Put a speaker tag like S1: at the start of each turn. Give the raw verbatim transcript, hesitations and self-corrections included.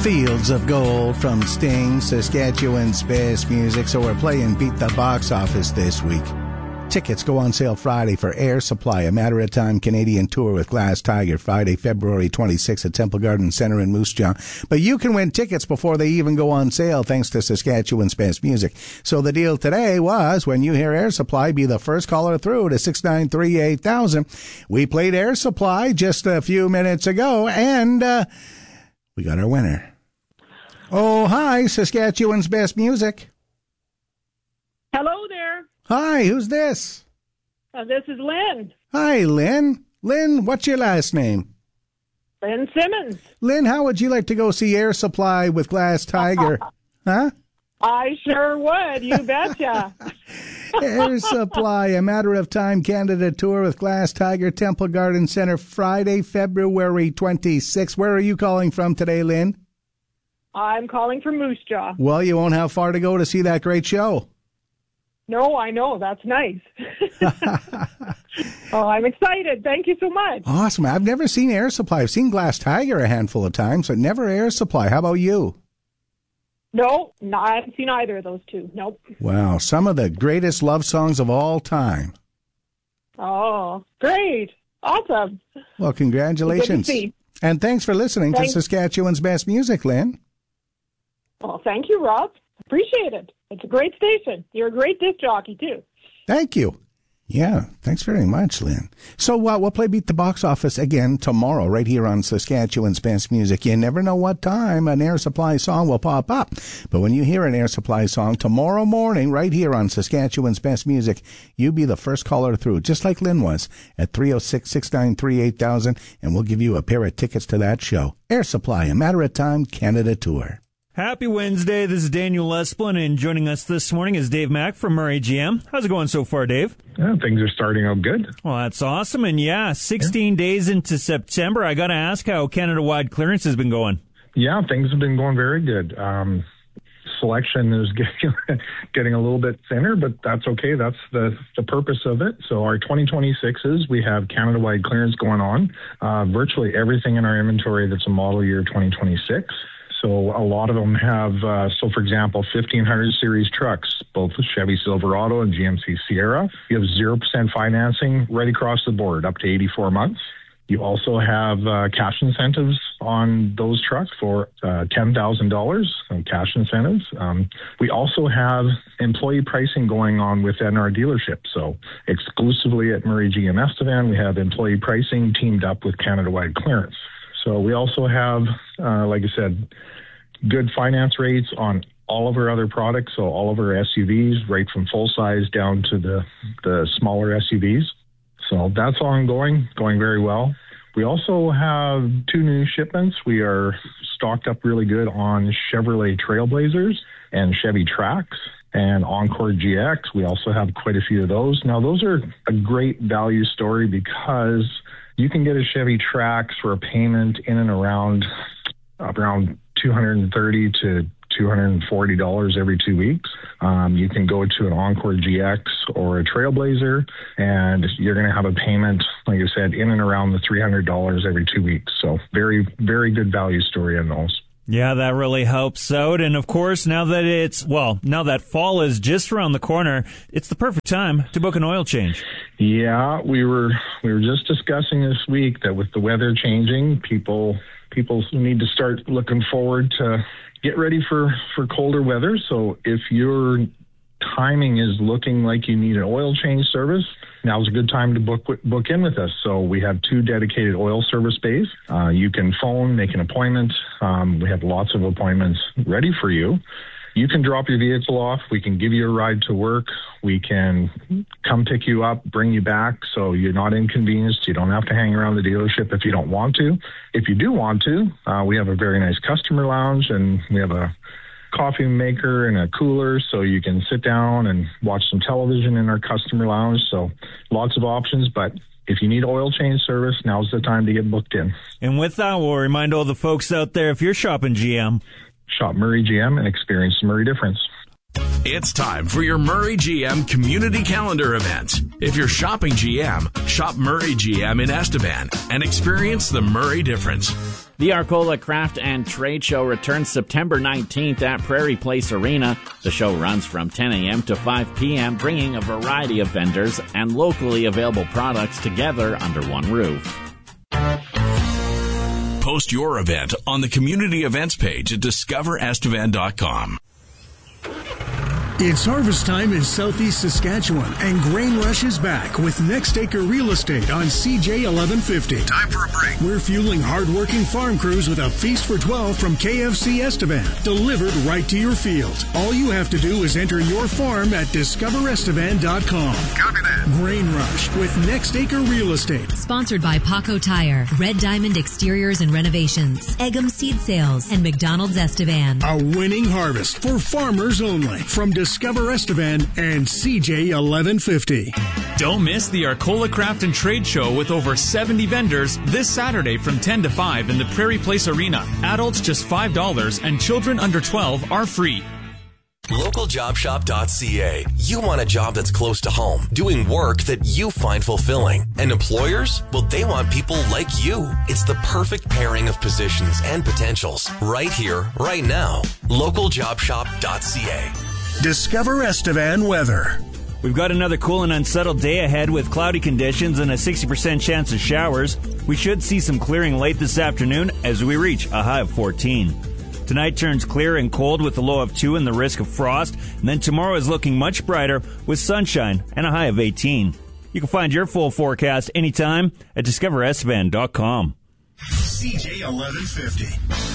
S1: Fields of Gold from Sting, Saskatchewan's best music. So we're playing Beat the Box Office this week. Tickets go on sale Friday for Air Supply, a matter-of-time Canadian tour with Glass Tiger, Friday, February twenty-sixth at Temple Garden Centre in Moose Jaw. But you can win tickets before they even go on sale thanks to Saskatchewan's best music. So the deal today was, when you hear Air Supply, be the first caller through to six nine three eight thousand. We played Air Supply just a few minutes ago, and uh, we got our winner. Oh, hi, Saskatchewan's best music.
S2: Hello there.
S1: Hi, who's this?
S2: Uh, this is Lynn.
S1: Hi, Lynn. Lynn, what's your last name?
S2: Lynn Simmons.
S1: Lynn, how would you like to go see Air Supply with Glass Tiger? Huh?
S2: I sure would. You betcha.
S1: Air Supply, a matter-of-time Canada tour with Glass Tiger, Temple Garden Centre, Friday, February twenty-sixth. Where are you calling from today, Lynn?
S2: I'm calling from Moose Jaw.
S1: Well, you won't have far to go to see that great show.
S2: No, I know. That's nice. Oh, I'm excited. Thank you so much.
S1: Awesome. I've never seen Air Supply. I've seen Glass Tiger a handful of times, but never Air Supply. How about you?
S2: No, no, I haven't seen either of those two. Nope.
S1: Wow. Some of the greatest love songs of all time.
S2: Oh, great. Awesome.
S1: Well, congratulations.
S2: Good to see.
S1: And thanks for listening
S2: Thanks.
S1: to Saskatchewan's best music, Lynn.
S2: Well, thank you, Rob. Appreciate it. It's a great station. You're a great disc jockey, too.
S1: Thank you. Yeah, thanks very much, Lynn. So uh, we'll play Beat the Box Office again tomorrow right here on Saskatchewan's Best Music. You never know what time an Air Supply song will pop up. But when you hear an Air Supply song tomorrow morning right here on Saskatchewan's Best Music, you be the first caller through, just like Lynn was, at three oh six, six nine three, eight thousand, and we'll give you a pair of tickets to that show. Air Supply, a matter-of-time Canada tour.
S3: Happy Wednesday. This is Daniel Esplin, and joining us this morning is Dave Mack from Murray G M. How's it going so far, Dave?
S4: Yeah, things are starting out good.
S3: Well, that's awesome. And yeah, sixteen yeah. days into September, I got to ask how Canada-wide clearance has been going.
S4: Yeah, things have been going very good. Um, selection is getting, getting a little bit thinner, but that's okay. That's the, the purpose of it. So our twenty twenty-sixes, we have Canada-wide clearance going on. Uh, virtually everything in our inventory that's a model year twenty twenty-six. So a lot of them have, uh, so for example, fifteen hundred series trucks, both the Chevy Silverado and G M C Sierra. You have zero percent financing right across the board, up to eighty-four months. You also have uh, cash incentives on those trucks for uh, ten thousand dollars, cash incentives. Um, we also have employee pricing going on within our dealership. So exclusively at Murray G M Estevan, we have employee pricing teamed up with Canada-wide clearance. So we also have, uh, like I said, good finance rates on all of our other products, so all of our S U Vs, right from full size down to the, the smaller S U Vs. So that's ongoing, going very well. We also have two new shipments. We are stocked up really good on Chevrolet Trailblazers and Chevy Trax and Encore G X. We also have quite a few of those. Now, those are a great value story because you can get a Chevy Trax for a payment in and around around two hundred thirty to two hundred forty dollars every two weeks. Um, you can go to an Encore G X or a Trailblazer, and you're going to have a payment, like I said, in and around the three hundred dollars every two weeks. So very, very good value story on those.
S3: Yeah, that really helps out. And of course, now that it's, well, now that fall is just around the corner, it's the perfect time to book an oil change.
S4: Yeah, we were we were just discussing this week that with the weather changing, people people need to start looking forward to get ready for, for colder weather. So if your timing is looking like you need an oil change service, now's a good time to book book in with us. So we have two dedicated oil service bays. Uh, you can phone, make an appointment. Um, we have lots of appointments ready for you. You can drop your vehicle off. We can give you a ride to work. We can come pick you up, bring you back, so you're not inconvenienced. You don't have to hang around the dealership if you don't want to. If you do want to, uh, we have a very nice customer lounge, and we have a coffee maker and a cooler, so you can sit down and watch some television in our customer lounge. So lots of options, but if you need oil change service, now's the time to get booked in.
S3: And with that, we'll remind all the folks out there, if you're shopping G M,
S4: shop Murray G M and experience the Murray difference.
S5: It's time for your Murray G M community calendar event. If you're shopping G M, shop Murray G M in Estevan and experience the Murray difference.
S6: The Arcola Craft and Trade Show returns September nineteenth at Prairie Place Arena. The show runs from ten a.m. to five p.m., bringing a variety of vendors and locally available products together under one roof.
S5: Post your event on the community events page at discover estevan dot com.
S7: It's harvest time in southeast Saskatchewan, and Grain Rush is back with Next Acre Real Estate on C J eleven fifty.
S8: Time for a break.
S7: We're fueling hard-working farm crews with a feast for twelve from K F C Estevan, delivered right to your field. All you have to do is enter your farm at discover estevan dot com.
S8: Copy that.
S7: Grain Rush with Next Acre Real Estate.
S9: Sponsored by Paco Tire, Red Diamond Exteriors and Renovations, Eggum Seed Sales, and McDonald's Estevan.
S7: A winning harvest for farmers only from Discover Estevan and C J eleven fifty.
S10: Don't miss the Arcola Craft and Trade Show with over seventy vendors this Saturday from ten to five in the Prairie Place Arena. Adults just five dollars and children under twelve are free.
S11: local job shop dot c a. You want a job that's close to home, doing work that you find fulfilling. And employers? Well, they want people like you. It's the perfect pairing of positions and potentials. Right here, right now. local job shop dot c a.
S7: Discover Estevan weather.
S3: We've got another cool and unsettled day ahead with cloudy conditions and a sixty percent chance of showers. We should see some clearing late this afternoon as we reach a high of fourteen. Tonight turns clear and cold with a low of two and the risk of frost. And then tomorrow is looking much brighter with sunshine and a high of eighteen. You can find your full forecast anytime at discover estevan dot com.
S8: C J eleven fifty.